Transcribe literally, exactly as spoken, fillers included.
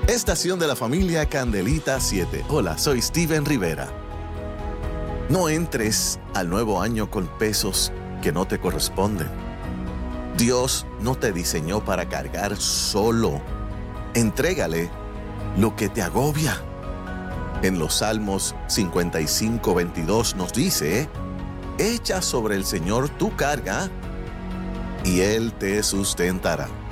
Estación de la familia Candelita siete. Hola, soy Steven Rivera. No entres al nuevo año con pesos que no te corresponden. Dios no te diseñó para cargar solo. Entrégale lo que te agobia. En los Salmos cincuenta y cinco, veintidós nos dice: echa sobre el Señor tu carga y Él te sustentará.